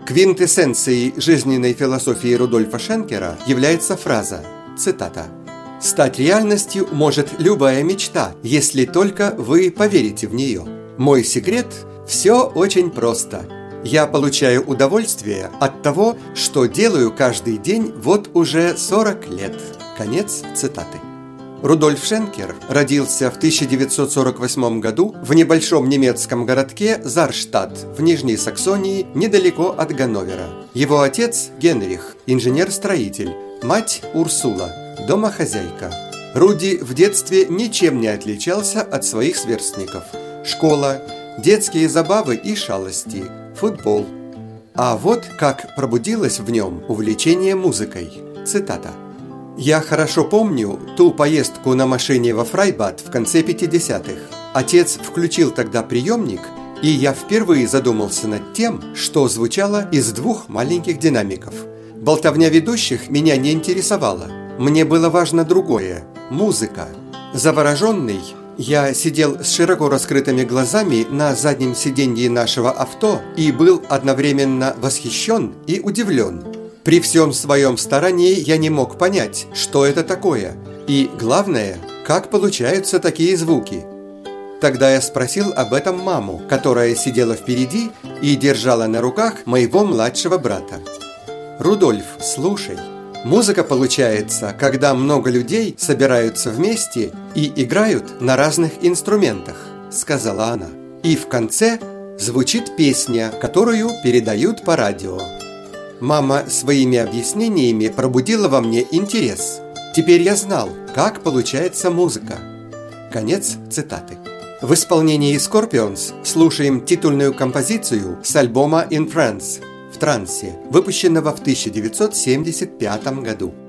Квинтэссенцией жизненной философии Рудольфа Шенкера является фраза, цитата: «Стать реальностью может любая мечта, если только вы поверите в нее. Мой секрет – все очень просто. Я получаю удовольствие от того, что делаю каждый день вот уже 40 лет». Конец цитаты. Рудольф Шенкер родился в 1948 году в небольшом немецком городке Зарштадт в Нижней Саксонии, недалеко от Ганновера. Его отец Генрих – инженер-строитель, мать Урсула – домохозяйка. Руди в детстве ничем не отличался от своих сверстников. Школа, детские забавы и шалости, футбол. А вот как пробудилось в нем увлечение музыкой. Цитата: «Я хорошо помню ту поездку на машине во Фрайбад в конце 50-х. Отец включил тогда приемник, и я впервые задумался над тем, что звучало из двух маленьких динамиков. Болтовня ведущих меня не интересовала. Мне было важно другое – музыка. Завороженный, я сидел с широко раскрытыми глазами на заднем сиденье нашего авто и был одновременно восхищен и удивлен. При всем своем старании я не мог понять, что это такое, и, главное, как получаются такие звуки. Тогда я спросил об этом маму, которая сидела впереди и держала на руках моего младшего брата. «Рудольф, слушай, музыка получается, когда много людей собираются вместе и играют на разных инструментах», — сказала она. «И в конце звучит песня, которую передают по радио». Мама своими объяснениями пробудила во мне интерес. Теперь я знал, как получается музыка. Конец цитаты. В исполнении Scorpions слушаем титульную композицию с альбома In France, в трансе, выпущенного в 1975 году.